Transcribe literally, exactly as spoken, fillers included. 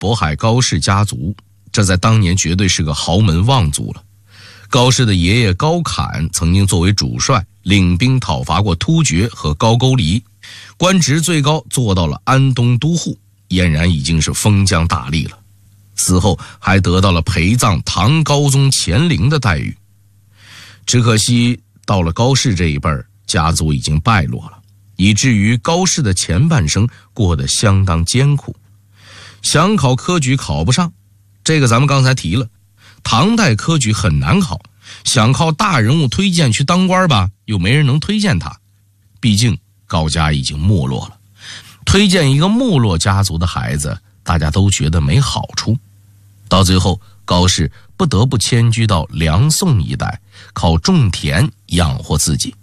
渤海高氏家族，这在当年绝对是个豪门望族了。高氏的爷爷高侃曾经作为主帅领兵讨伐过突厥和高句丽，官职最高做到了安东都护，俨然已经是封疆大吏了。死后还得到了陪葬唐高宗乾陵的待遇。只可惜到了高氏这一辈儿，家族已经败落了，以至于高氏的前半生过得相当艰苦。想考科举考不上，这个咱们刚才提了，唐代科举很难考，想靠大人物推荐去当官吧，又没人能推荐他。毕竟高家已经没落了，推荐一个没落家族的孩子，大家都觉得没好处。到最后，高氏不得不迁居到梁宋一带，靠种田养活自己。